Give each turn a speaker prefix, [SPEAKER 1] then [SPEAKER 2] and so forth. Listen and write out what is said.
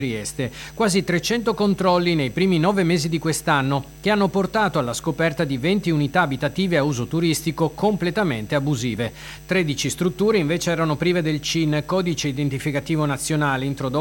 [SPEAKER 1] Trieste. Quasi 300 controlli nei primi 9 mesi di quest'anno, che hanno portato alla scoperta di 20 unità abitative a uso turistico completamente abusive. 13 strutture invece erano prive del CIN, codice identificativo nazionale, introdotto